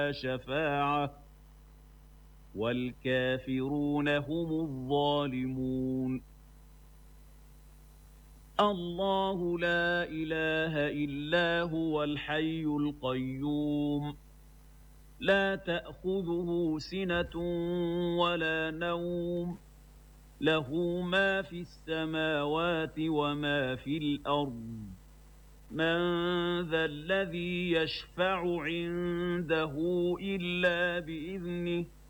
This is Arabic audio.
شفاعة والكافرون هم الظالمون. الله لا إله إلا هو الحي القيوم لا تأخذه سنة ولا نوم له ما في السماوات وما في الأرض من ذا الذي يشفع عنده إلا بإذنه